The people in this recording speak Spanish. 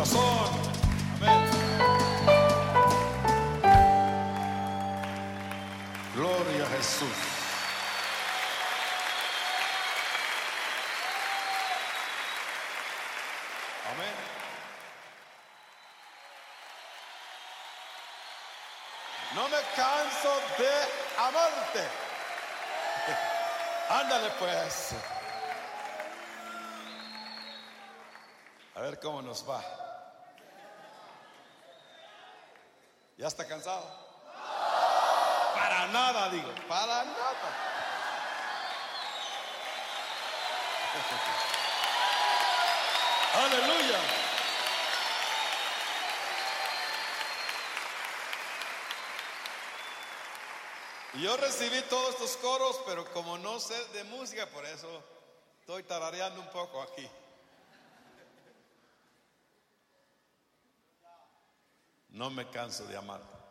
corazón. Amén. Gloria a Jesús. Amén. No me canso de amarte. Ándale pues. A ver cómo nos va. ¿Ya está cansado? Para nada, digo, para nada. Aleluya. Y yo recibí todos estos coros, pero como no sé de música, por eso estoy tarareando un poco aquí. No me canso de amar.